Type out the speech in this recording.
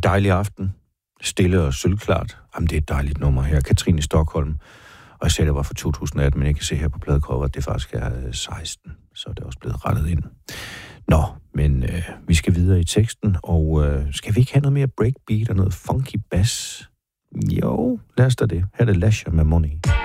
dejlig aften. Stille og sølvklart. Jamen, det er et dejligt nummer her. Katrine i Stockholm. Og jeg sagde, det var fra 2018, men jeg kan se her på pladecoveret, at det faktisk er 16. Så er det også blevet rettet ind. Nå, men vi skal videre i teksten, og skal vi ikke have noget mere breakbeat og noget funky bass? Jo, lad os da det. Her er det Lasher med Money.